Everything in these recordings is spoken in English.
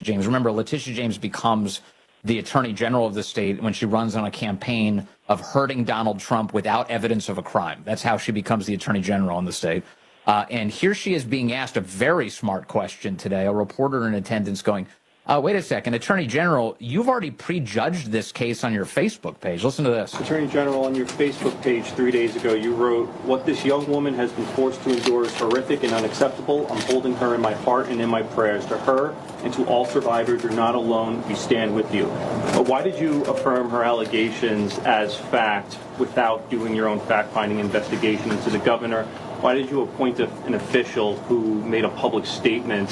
James. Remember, Letitia James becomes the attorney general of the state when she runs on a campaign of hurting Donald Trump without evidence of a crime. That's how she becomes the attorney general in the state. And here she is being asked a very smart question today. A reporter in attendance going, wait a second, Attorney General, you've already prejudged this case on your Facebook page. Listen to this. Attorney General, on your Facebook page 3 days ago, you wrote, "What this young woman has been forced to endure is horrific and unacceptable. I'm holding her in my heart and in my prayers. To her and to all survivors, you're not alone. We stand with you." But why did you affirm her allegations as fact without doing your own fact-finding investigation into the governor? Why did you appoint an official who made a public statement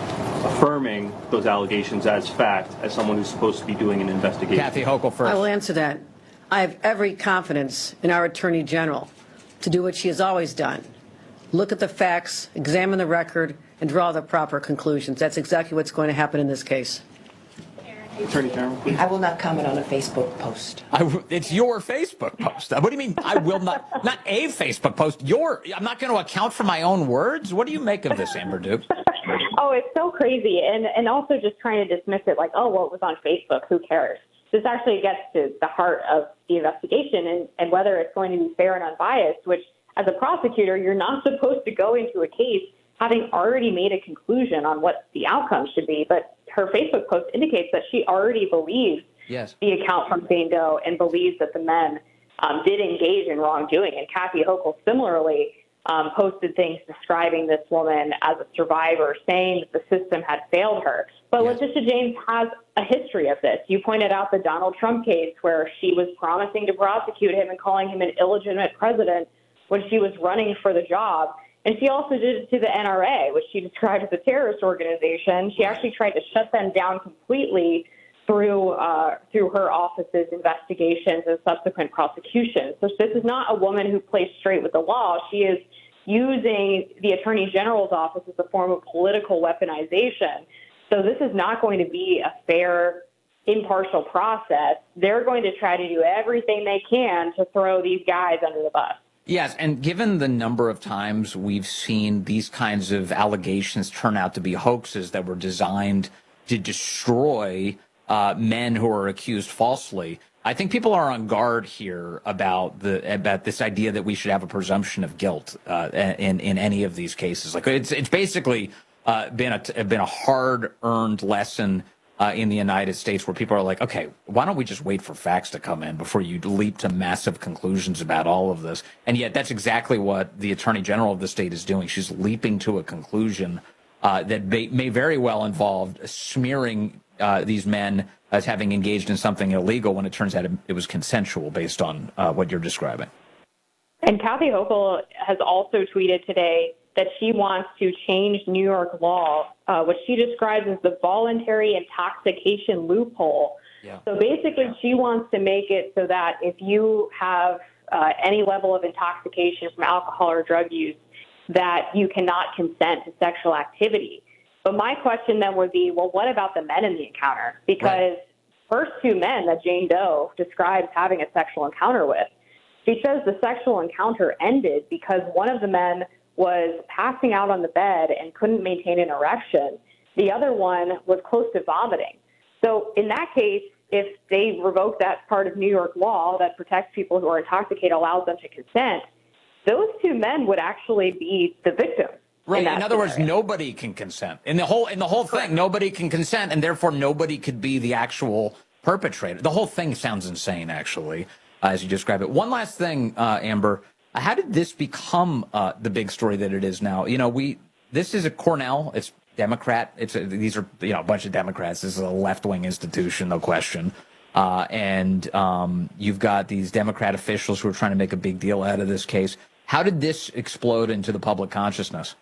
affirming those allegations as fact, as someone who's supposed to be doing an investigation? Kathy Hochul first. I will answer that. I have every confidence in our Attorney General to do what she has always done. Look at the facts, examine the record, and draw the proper conclusions. That's exactly what's going to happen in this case. Attorney General, please. I will not comment on a Facebook post. It's your Facebook post. What do you mean? I will not a Facebook post. I'm not going to account for my own words. What do you make of this, Amber Duke? Oh, it's so crazy. And also just trying to dismiss it like, oh, well, it was on Facebook. Who cares? This actually gets to the heart of the investigation and whether it's going to be fair and unbiased, which as a prosecutor, you're not supposed to go into a case having already made a conclusion on what the outcome should be. But her Facebook post indicates that she already believes the account from Jane Doe and believes that the men did engage in wrongdoing. And Kathy Hochul similarly posted things describing this woman as a survivor, saying that the system had failed her. But Letitia James has a history of this. You pointed out the Donald Trump case where she was promising to prosecute him and calling him an illegitimate president when she was running for the job. And she also did it to the NRA, which she described as a terrorist organization. She actually tried to shut them down completely through her office's investigations and subsequent prosecutions. So this is not a woman who plays straight with the law. She is using the Attorney General's office as a form of political weaponization. So this is not going to be a fair, impartial process. They're going to try to do everything they can to throw these guys under the bus. Yes, and given the number of times we've seen these kinds of allegations turn out to be hoaxes that were designed to destroy men who are accused falsely, I think people are on guard here about this idea that we should have a presumption of guilt in any of these cases. Like it's basically been a hard-earned lesson in the United States where people are like, okay, why don't we just wait for facts to come in before you leap to massive conclusions about all of this? And yet that's exactly what the Attorney General of the state is doing. She's leaping to a conclusion that may very well involve smearing these men as having engaged in something illegal when it turns out it was consensual based on what you're describing. And Kathy Hochul has also tweeted today that she wants to change New York law, what she describes as the voluntary intoxication loophole. Yeah. So basically, she wants to make it so that if you have any level of intoxication from alcohol or drug use, that you cannot consent to sexual activity. But my question then would be, well, what about the men in the encounter? Because first two men that Jane Doe describes having a sexual encounter with, she says the sexual encounter ended because one of the men was passing out on the bed and couldn't maintain an erection. The other one was close to vomiting. So in that case, if they revoke that part of New York law that protects people who are intoxicated, allows them to consent, those two men would actually be the victims. Right. In other words, nobody can consent. In the whole thing, nobody can consent, and therefore nobody could be the actual perpetrator. The whole thing sounds insane, actually, as you describe it. One last thing, Amber. How did this become the big story that it is now? You know, this is a Cornell. It's Democrat. These are a bunch of Democrats. This is a left-wing institution, no question. And you've got these Democrat officials who are trying to make a big deal out of this case. How did this explode into the public consciousness?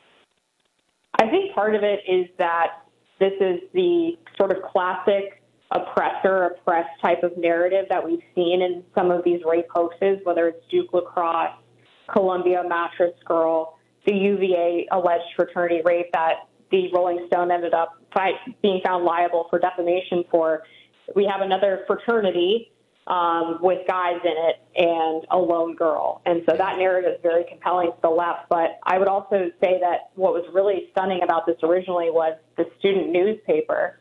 I think part of it is that this is the sort of classic oppressor-oppressed type of narrative that we've seen in some of these rape hoaxes, whether it's Duke Lacrosse, Columbia Mattress Girl, the UVA alleged fraternity rape that the Rolling Stone ended up being found liable for defamation for. We have another fraternity with guys in it and a lone girl. And so that narrative is very compelling to the left. But I would also say that what was really stunning about this originally was the student newspaper